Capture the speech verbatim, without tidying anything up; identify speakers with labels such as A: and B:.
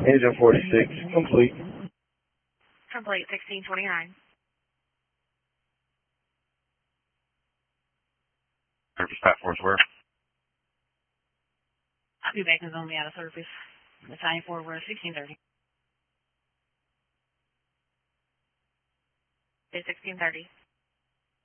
A: Engine forty-six, complete.
B: Complete, sixteen twenty-nine.
C: Surface platforms where?
B: I'll be back in zone me out of surface. The time forward, sixteen thirty. sixteen thirty.